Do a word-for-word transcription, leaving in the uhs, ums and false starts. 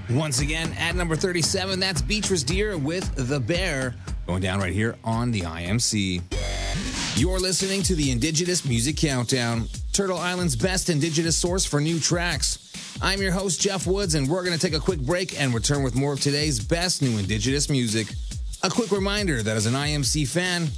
Once again, at number thirty-seven, that's Beatrice Deer with The Bear, going down right here on the I M C. You're listening to the Indigenous Music Countdown, Turtle Island's best Indigenous source for new tracks. I'm your host, Jeff Woods, and we're going to take a quick break and return with more of today's best new Indigenous music. A quick reminder that as an I M C fan,